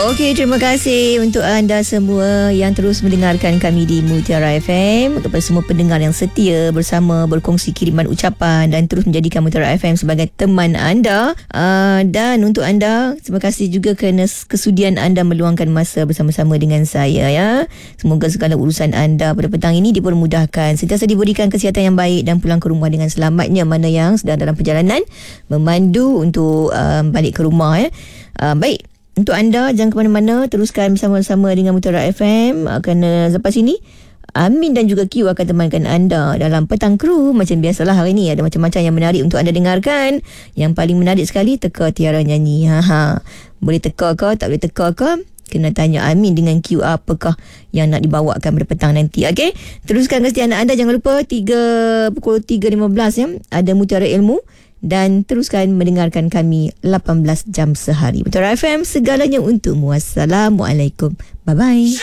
Okey, terima kasih untuk anda semua yang terus mendengarkan kami di Mutiara FM. Kepada semua pendengar yang setia bersama berkongsi kiriman ucapan dan terus menjadikan Mutiara FM sebagai teman anda. Dan untuk anda, terima kasih juga kerana kesudian anda meluangkan masa bersama-sama dengan saya ya. Semoga segala urusan anda pada petang ini dipermudahkan, sentiasa diberikan kesihatan yang baik dan pulang ke rumah dengan selamatnya. Mana yang sedang dalam perjalanan memandu untuk balik ke rumah ya. Baik. Untuk anda, jangan ke mana-mana, teruskan bersama-sama dengan Mutiara FM kerana selepas ini Amin dan juga Q akan temankan anda dalam Petang Kru. Macam biasalah, hari ini ada macam-macam yang menarik untuk anda dengarkan. Yang paling menarik sekali, teka Tiara nyanyi. Boleh teka ke, tak boleh teka ke? Kena tanya Amin dengan Q apakah yang nak dibawakan pada petang nanti. Okey, teruskan kesetiaan anda. Jangan lupa pukul 3.15 ya, ada Mutiara Ilmu. Dan teruskan mendengarkan kami 18 jam sehari. Mutiara FM, segalanya untukmu. Assalamualaikum. Bye-bye.